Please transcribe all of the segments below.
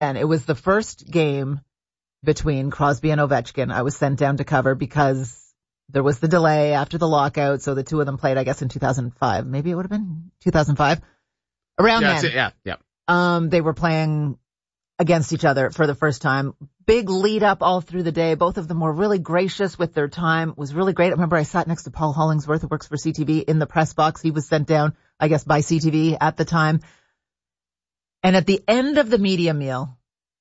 And it was the first game between Crosby and Ovechkin. I was sent down to cover because there was the delay after the lockout. So the two of them played, I guess, in 2005. Maybe it would have been 2005. Around then. Yeah. They were playing against each other for the first time. Big lead up all through the day. Both of them were really gracious with their time. It was really great. I remember I sat next to Paul Hollingsworth, who works for CTV, in the press box. He was sent down, I guess, by CTV at the time. And at the end of the media meal,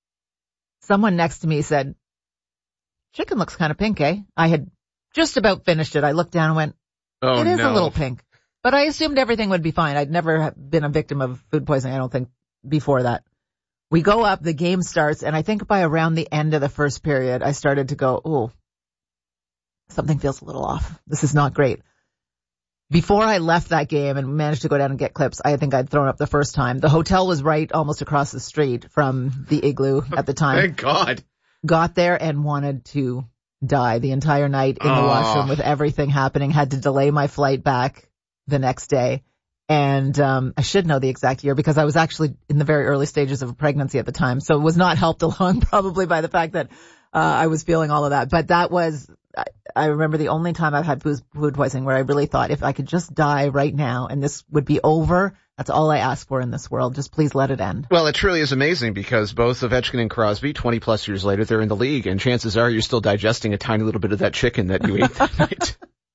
someone next to me said, "Chicken looks kind of pink, eh?" I had just about finished it. I looked down and went, "It is a little pink." But I assumed everything would be fine. I'd never been a victim of food poisoning, I don't think, before that. We go up, the game starts, and I think by around the end of the first period, I started to go, "Oh, something feels a little off. This is not great." Before I left that game and managed to go down and get clips, I think I'd thrown up the first time. The hotel was right almost across the street from the Igloo at the time. Thank God. Got there and wanted to die the entire night in the washroom with everything happening. Had to delay my flight back the next day. And I should know the exact year because I was actually in the very early stages of a pregnancy at the time. So it was not helped along probably by the fact that I was feeling all of that. But that was, I remember the only time I've had food poisoning where I really thought if I could just die right now and this would be over, that's all I ask for in this world. Just please let it end. Well, it truly is amazing because both Ovechkin and Crosby, 20 plus years later, they're in the league, and chances are you're still digesting a tiny little bit of that chicken that you ate that night.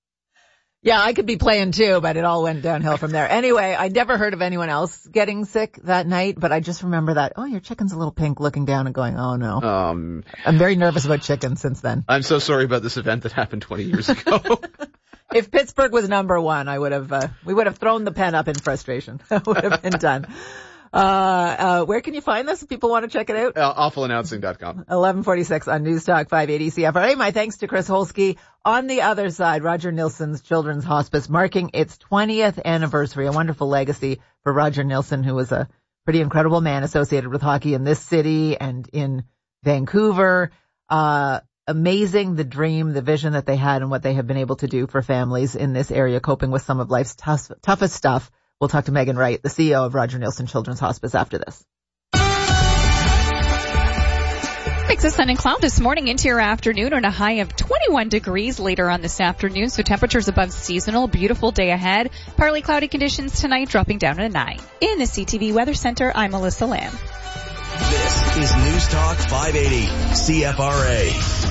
Yeah, I could be playing too, but it all went downhill from there. Anyway, I never heard of anyone else getting sick that night, but I just remember that, "Oh, your chicken's a little pink," looking down and going, "Oh no." I'm very nervous about chicken since then. I'm so sorry about this event that happened 20 years ago. If Pittsburgh was number one, we would have thrown the pen up in frustration. That would have been done. Where can you find this if people want to check it out? Awfulannouncing.com. 11:46 on News Talk 580 CFRA. My thanks to Chris Holsky. On the other side, Roger Nilsson's Children's Hospice marking its 20th anniversary. A wonderful legacy for Roger Nilsson, who was a pretty incredible man associated with hockey in this city and in Vancouver. Amazing the dream, the vision that they had and what they have been able to do for families in this area, coping with some of life's toughest stuff. We'll talk to Megan Wright, the CEO of Roger Nilsson Children's Hospice, after this. Mix of sun and cloud this morning into your afternoon and a high of 21 degrees later on this afternoon. So temperatures above seasonal. Beautiful day ahead. Partly cloudy conditions tonight, dropping down to 9. In the CTV Weather Center, I'm Melissa Lamb. This is News Talk 580 CFRA.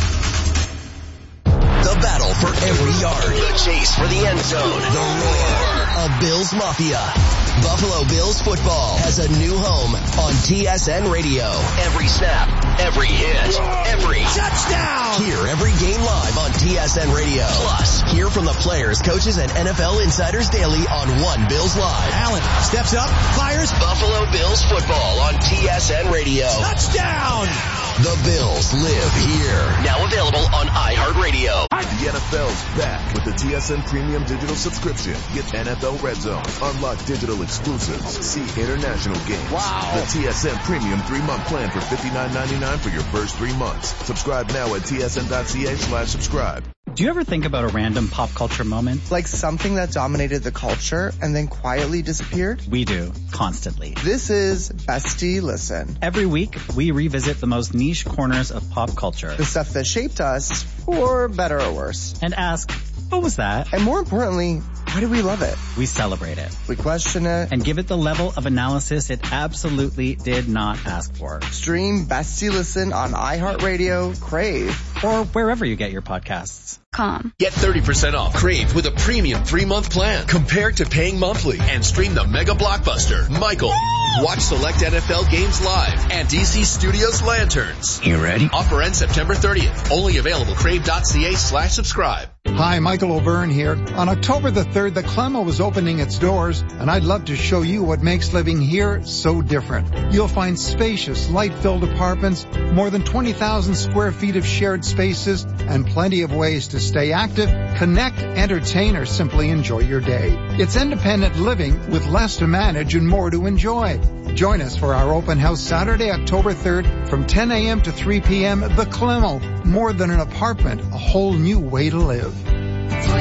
The battle for every yard. The chase for the end zone. The roar of Bills Mafia. Buffalo Bills football has a new home on TSN Radio. Every snap, every hit, every touchdown. Hear every game live on TSN Radio. Plus, hear from the players, coaches, and NFL insiders daily on One Bills Live. Allen steps up, fires. Buffalo Bills football on TSN Radio. Touchdown! The Bills live here. Now available on iHeartRadio. The NFL's back with the TSN Premium Digital Subscription. Get NFL Red Zone, unlock digital exclusives, see international games. Wow. The TSN Premium 3-month plan for $59.99 for your first 3 months. Subscribe now at tsn.ca/subscribe. Do you ever think about a random pop culture moment? Like something that dominated the culture and then quietly disappeared? We do, constantly. This is Bestie Listen. Every week, we revisit the most niche corners of pop culture. The stuff that shaped us, for better or worse. And ask, what was that? And more importantly, why do we love it? We celebrate it. We question it. And give it the level of analysis it absolutely did not ask for. Stream Bestie Listen on iHeartRadio, Crave, or wherever you get your podcasts. Get 30% off Crave with a premium 3-month plan compared to paying monthly, and stream the mega blockbuster Michael. Watch select NFL games live and DC Studios Lanterns. You ready? Offer ends September 30th. Only available crave.ca/subscribe. Hi, Michael O'Byrne here. On October the 3rd, the Clemo is opening its doors, and I'd love to show you what makes living here so different. You'll find spacious, light-filled apartments, more than 20,000 square feet of shared spaces, and plenty of ways to stay active, connect, entertain, or simply enjoy your day. It's independent living with less to manage and more to enjoy. Join us for our open house Saturday, October 3rd from 10 a.m. to 3 p.m. The Clemo, more than an apartment, a whole new way to live.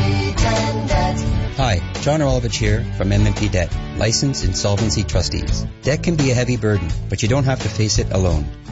Hi, John Rolovich here from M&P Debt, licensed insolvency trustees. Debt can be a heavy burden, but you don't have to face it alone.